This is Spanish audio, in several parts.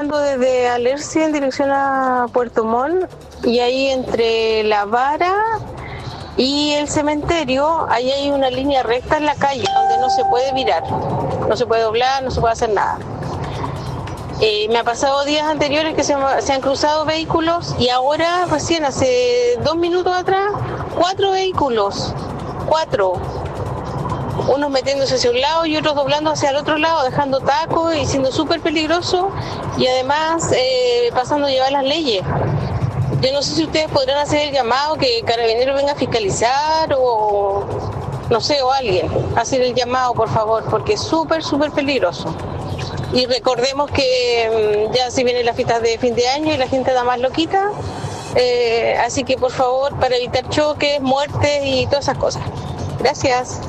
manejando desde Alerce en dirección a Puerto Montt y ahí entre La Vara y el cementerio, ahí hay una línea recta en la calle donde no se puede virar, no se puede doblar, no se puede hacer nada. Me ha pasado días anteriores que se han cruzado vehículos y ahora, recién, hace 2 minutos atrás, 4 vehículos, 4. Unos metiéndose hacia un lado y otros doblando hacia el otro lado, dejando tacos y siendo súper peligroso y además pasando a llevar las leyes. Yo no sé si ustedes podrán hacer el llamado, que Carabineros venga a fiscalizar o no sé, o alguien, hacer el llamado, por favor, porque es súper, súper peligroso. Y recordemos que ya se vienen las fiestas de fin de año y la gente está más loquita, así que por favor, para evitar choques, muertes y todas esas cosas. Gracias.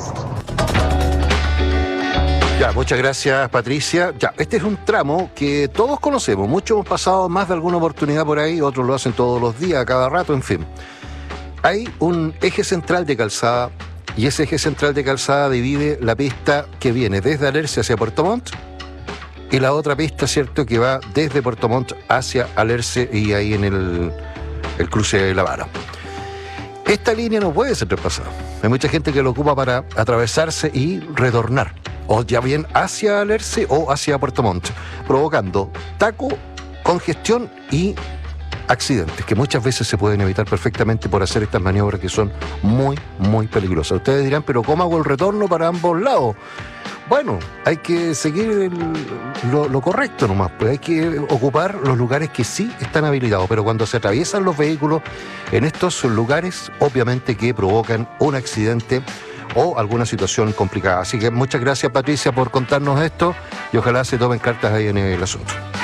Ya, muchas gracias, Patricia. Ya, este es un tramo que todos conocemos, muchos hemos pasado más de alguna oportunidad por ahí, otros lo hacen todos los días, a cada rato, en fin. Hay un eje central de calzada y ese eje central de calzada divide la pista que viene desde Alerce hacia Puerto Montt y la otra pista, ¿cierto?, que va desde Puerto Montt hacia Alerce y ahí en el cruce de La Vara. Esta línea no puede ser traspasada. Hay mucha gente que lo ocupa para atravesarse y retornar, o ya bien hacia Alerce o hacia Puerto Montt, provocando taco, congestión y accidentes que muchas veces se pueden evitar perfectamente por hacer estas maniobras que son muy, muy peligrosas. Ustedes dirán, pero ¿cómo hago el retorno para ambos lados? Bueno, hay que seguir lo correcto nomás, pues hay que ocupar los lugares que sí están habilitados, pero cuando se atraviesan los vehículos en estos lugares, obviamente que provocan un accidente o alguna situación complicada. Así que muchas gracias, Patricia, por contarnos esto y ojalá se tomen cartas ahí en el asunto.